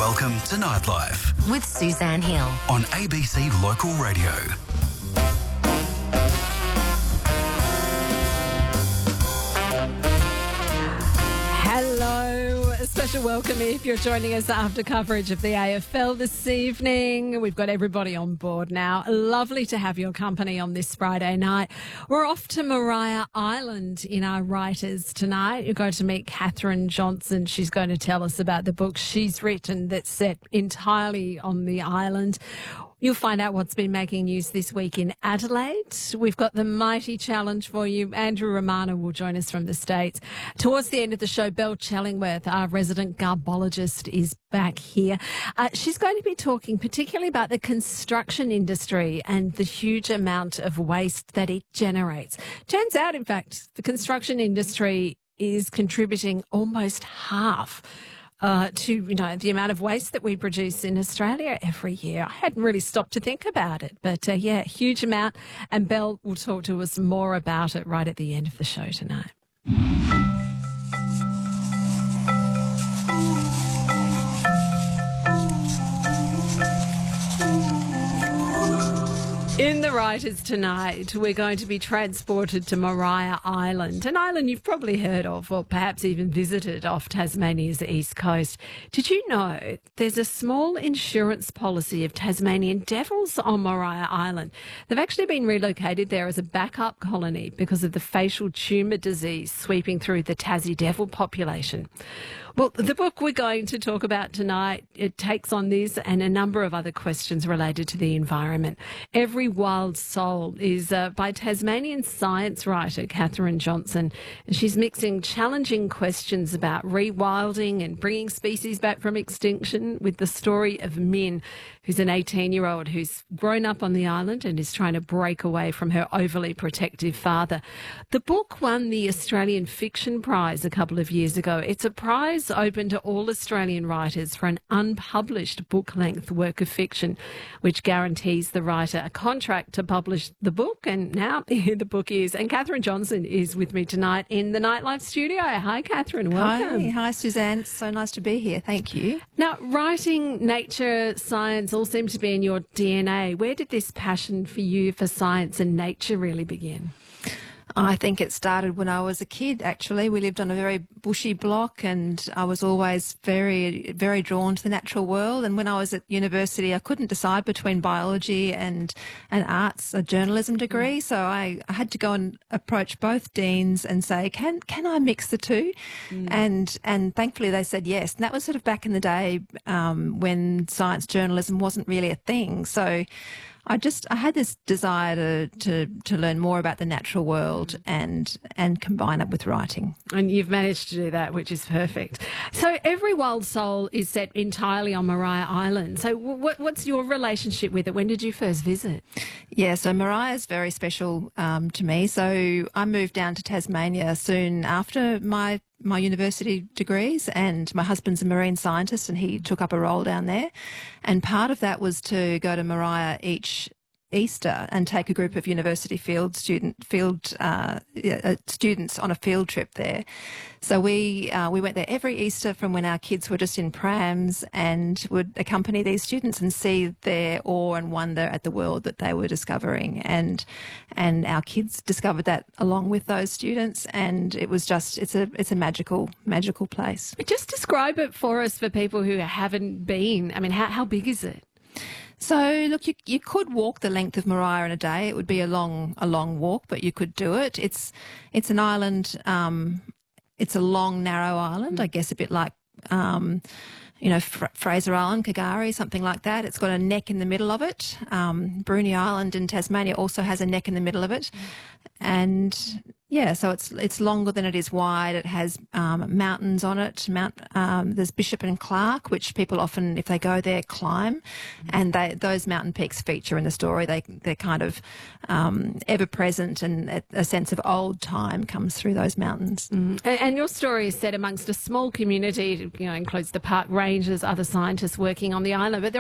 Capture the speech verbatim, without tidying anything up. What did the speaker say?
Welcome to Nightlife with Suzanne Hill on A B C Local Radio. Hello, a special welcome if you're joining us after coverage of the A F L this evening. We've got everybody on board now. Lovely to have your company on this Friday night. We're off to Maria Island in our writers tonight. You're going to meet Catherine Johnson. She's going to tell us about the book she's written that's set entirely on the island. You'll find out what's been making news this week in Adelaide. We've got the mighty challenge for you. Andrew Romano will join us from the States. Towards the end of the show, Belle Chellingworth, our resident garbologist, is back here. Uh, she's going to be talking particularly about the construction industry and the huge amount of waste that it generates. Turns out, in fact, the construction industry is contributing almost half Uh, to, you know, the amount of waste that we produce in Australia every year. I hadn't really stopped to think about it, but uh, yeah, huge amount. And Belle will talk to us more about it right at the end of the show tonight. In the writers tonight, we're going to be transported to Maria Island, an island you've probably heard of or perhaps even visited off Tasmania's east coast. Did you know there's a small insurance policy of Tasmanian devils on Maria Island? They've actually been relocated there as a backup colony because of the facial tumour disease sweeping through the Tassie devil population. Well, the book we're going to talk about tonight, it takes on this and a number of other questions related to the environment. Every Wild Soul is uh, by Tasmanian science writer Catherine Johnson. And she's mixing challenging questions about rewilding and bringing species back from extinction with the story of Min, who's an eighteen-year-old who's grown up on the island and is trying to break away from her overly protective father. The book won the Australian Fiction Prize a couple of years ago. It's a prize open to all Australian writers for an unpublished book-length work of fiction, which guarantees the writer a contract to publish the book. And now here the book is. And Catherine Johnson is with me tonight in the Nightlife studio. Hi, Catherine. Welcome. Hi, hi, Suzanne. It's so nice to be here. Thank you. Now, writing, nature, science all seem to be in your D N A. Where did this passion for you for science and nature really begin? I think it started when I was a kid, actually. We lived on a very bushy block and I was always very, very drawn to the natural world. And when I was at university, I couldn't decide between biology and, and arts, a journalism degree. So I, I had to go and approach both deans and say, can can I mix the two? Mm. And and thankfully they said yes. And that was sort of back in the day um, when science journalism wasn't really a thing. So I just I had this desire to, to, to learn more about the natural world and and combine it with writing. And you've managed to do that, which is perfect. So Every Wild Soul is set entirely on Maria Island. So what, what's your relationship with it? When did you first visit? Yeah, so Maria is very special um, to me. So I moved down to Tasmania soon after my my university degrees, and my husband's a marine scientist and he took up a role down there. And part of that was to go to Maria each Easter and take a group of university field student field uh, uh, students on a field trip there. So we uh, we went there every Easter from when our kids were just in prams and would accompany these students and see their awe and wonder at the world that they were discovering. And and our kids discovered that along with those students, and it was just it's a it's a magical magical place. Just describe it for us for people who haven't been. I mean, how how big is it? So, look, you, you could walk the length of Maria in a day. It would be a long, a long walk, but you could do it. It's, it's an island. Um, it's a long, narrow island. I guess a bit like, um, you know, Fra Fraser Island, Kagari, something like that. It's got a neck in the middle of it. Um, Bruny Island in Tasmania also has a neck in the middle of it, and yeah, so it's it's longer than it is wide. It has um, mountains on it. Mount um, there's Bishop and Clark, which people often, if they go there, climb, mm-hmm. and they, those mountain peaks feature in the story. They they're kind of um, ever present, and a, a sense of old time comes through those mountains. Mm-hmm. and, and your story is set amongst a small community. You know, includes the park rangers, other scientists working on the island, but there